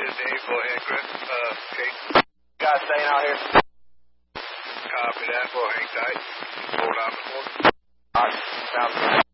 Dave. Go ahead, Chris. Kate. Guys staying out here? Copy that. Go hang tight. Hold on the phone. All right. Sounds good.